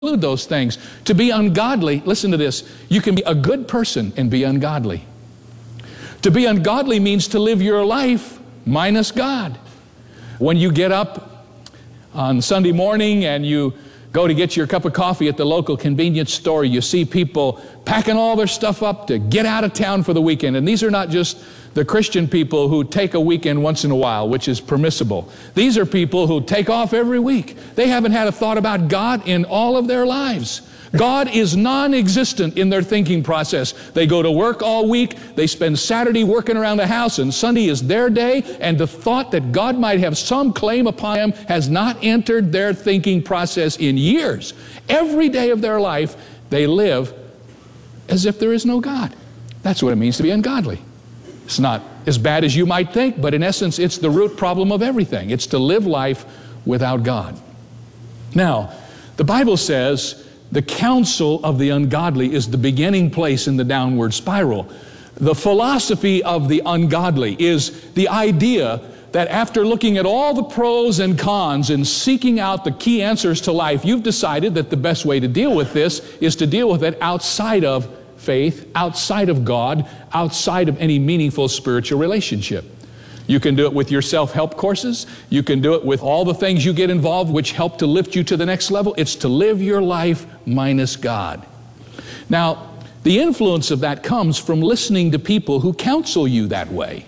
include those things. To be ungodly, listen to this, you can be a good person and be ungodly. To be ungodly means to live your life minus God. When you get up on Sunday morning and you go to get your cup of coffee at the local convenience store, you see people packing all their stuff up to get out of town for the weekend. And these are not just the Christian people who take a weekend once in a while, which is permissible. These are people who take off every week. They haven't had a thought about God in all of their lives. God is non-existent in their thinking process. They go to work all week, they spend Saturday working around the house, and Sunday is their day, and the thought that God might have some claim upon them has not entered their thinking process in years. Every day of their life, they live as if there is no God. That's what it means to be ungodly. It's not as bad as you might think, but in essence, it's the root problem of everything. It's to live life without God. Now, the Bible says the counsel of the ungodly is the beginning place in the downward spiral. The philosophy of the ungodly is the idea that after looking at all the pros and cons and seeking out the key answers to life, you've decided that the best way to deal with this is to deal with it outside of faith, outside of God, outside of any meaningful spiritual relationship. You can do it with your self-help courses. You can do it with all the things you get involved which help to lift you to the next level. It's to live your life minus God. Now, the influence of that comes from listening to people who counsel you that way.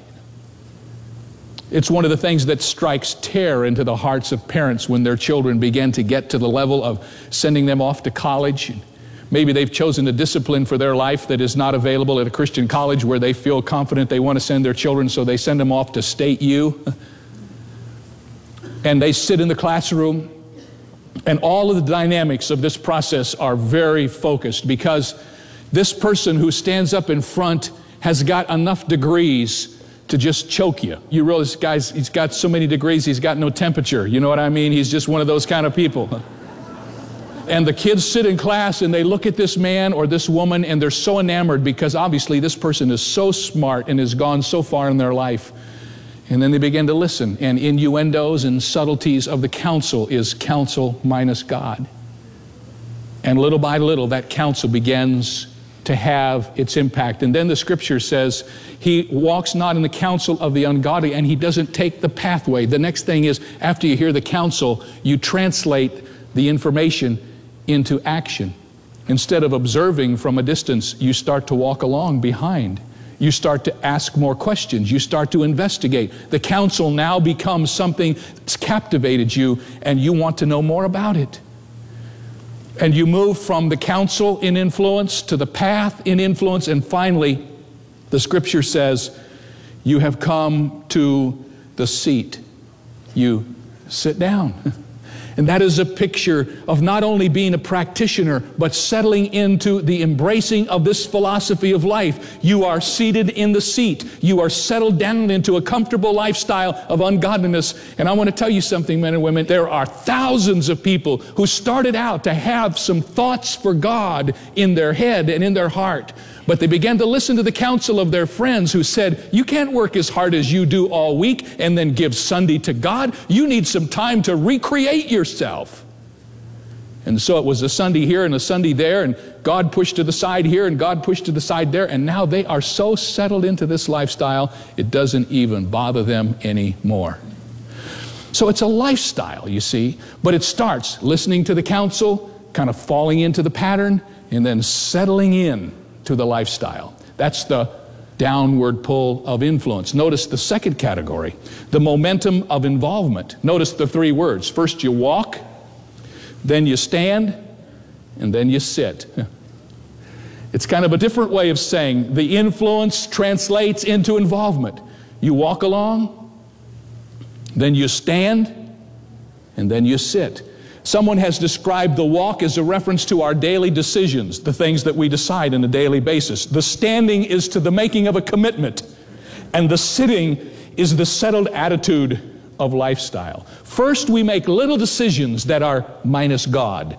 It's one of the things that strikes terror into the hearts of parents when their children begin to get to the level of sending them off to college. Maybe they've chosen a discipline for their life that is not available at a Christian college where they feel confident they want to send their children, so they send them off to State U. And they sit in the classroom, and all of the dynamics of this process are very focused because this person who stands up in front has got enough degrees to just choke you. You realize, guys, he's got so many degrees, he's got no temperature. You know what I mean? He's just one of those kind of people. And the kids sit in class and they look at this man or this woman and they're so enamored because obviously this person is so smart and has gone so far in their life. And then they begin to listen, and innuendos and subtleties of the counsel is counsel minus God. And little by little that counsel begins to have its impact. And then the scripture says he walks not in the counsel of the ungodly, and he doesn't take the pathway. The next thing is, after you hear the counsel, you translate the information into action. Instead of observing from a distance, you start to walk along behind. You start to ask more questions. You start to investigate. The counsel now becomes something that's captivated you, and you want to know more about it. And you move from the counsel in influence to the path in influence, and finally, the scripture says, you have come to the seat. You sit down. And that is a picture of not only being a practitioner, but settling into the embracing of this philosophy of life. You are seated in the seat. You are settled down into a comfortable lifestyle of ungodliness. And I want to tell you something, men and women. There are thousands of people who started out to have some thoughts for God in their head and in their heart. But they began to listen to the counsel of their friends who said, you can't work as hard as you do all week and then give Sunday to God. You need some time to recreate yourself. And so it was a Sunday here and a Sunday there, and God pushed to the side here and God pushed to the side there, and now they are so settled into this lifestyle, it doesn't even bother them anymore. So it's a lifestyle, you see, but it starts listening to the counsel, kind of falling into the pattern, and then settling in to the lifestyle. That's the downward pull of influence. Notice the second category, the momentum of involvement. Notice the three words. First you walk, then you stand, and then you sit. It's kind of a different way of saying the influence translates into involvement. You walk along, then you stand, and then you sit. Someone has described the walk as a reference to our daily decisions, the things that we decide on a daily basis. The standing is to the making of a commitment, and the sitting is the settled attitude of lifestyle. First, we make little decisions that are minus God.